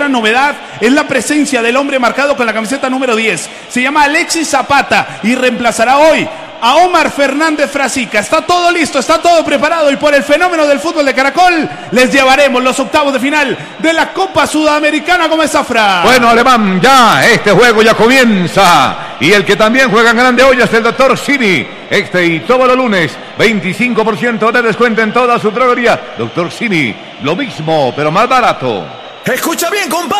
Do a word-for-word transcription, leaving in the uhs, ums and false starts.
gran novedad es la presencia del hombre marcado con la camiseta número diez. Se llama Alexis Zapata y reemplazará hoy a Omar Fernández Frasica. Está todo listo, está todo preparado y por el fenómeno del fútbol de Caracol les llevaremos los octavos de final de la Copa Sudamericana. ¿Cómo es, Zafra? Bueno, Alemán, ya este juego ya comienza y el que también juega en grande hoy es el doctor Simi. Este y todos los lunes veinticinco por ciento de descuento en toda su droguería. doctor Simi, lo mismo pero más barato. Escucha bien, compadre.